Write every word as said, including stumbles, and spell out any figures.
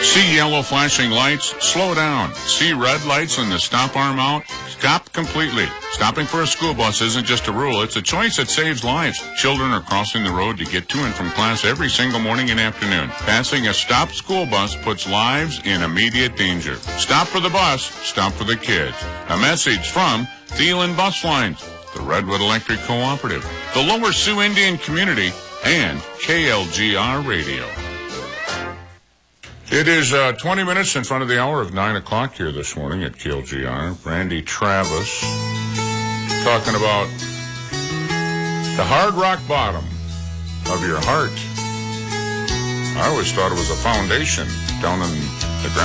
See yellow flashing lights? Slow down. See red lights and the stop arm out? Stop completely. Stopping for a school bus isn't just a rule. It's a choice that saves lives. Children are crossing the road to get to and from class every single morning and afternoon. Passing a stopped school bus puts lives in immediate danger. Stop for the bus. Stop for the kids. A message from Thielen Bus Lines, the Redwood Electric Cooperative, the Lower Sioux Indian Community, and K L G R Radio. It is uh, twenty minutes in front of the hour of nine o'clock here this morning at K L G R. Randy Travis talking about the hard rock bottom of your heart. I always thought it was a foundation down in the ground.